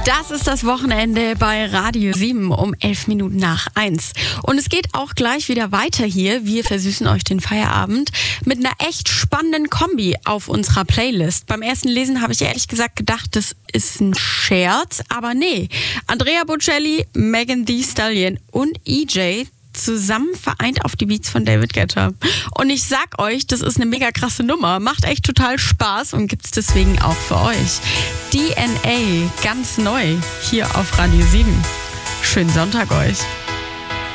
Das ist das Wochenende bei Radio 7 um 11 Minuten nach 1. Und es geht auch gleich wieder weiter hier. Wir versüßen euch den Feierabend mit einer echt spannenden Kombi auf unserer Playlist. Beim ersten Lesen habe ich ehrlich gesagt gedacht, das ist ein Scherz. Aber nee, Andrea Bocelli, Megan Thee Stallion und EJ zusammen vereint auf die Beats von David Guetta. Und ich sag euch, das ist eine mega krasse Nummer. Macht echt total Spaß und gibt's deswegen auch für euch. DNA, ganz neu, hier auf Radio 7. Schönen Sonntag euch.